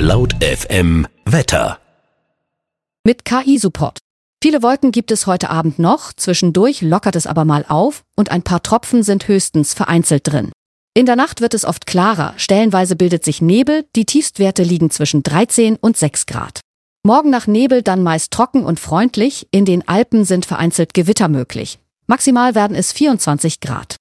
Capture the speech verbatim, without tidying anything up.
Laut F M Wetter. Mit K I-Support. Viele Wolken gibt es heute Abend noch, zwischendurch lockert es aber mal auf und ein paar Tropfen sind höchstens vereinzelt drin. In der Nacht wird es oft klarer, stellenweise bildet sich Nebel, die Tiefstwerte liegen zwischen dreizehn und sechs Grad. Morgen nach Nebel dann meist trocken und freundlich, in den Alpen sind vereinzelt Gewitter möglich. Maximal werden es vierundzwanzig Grad.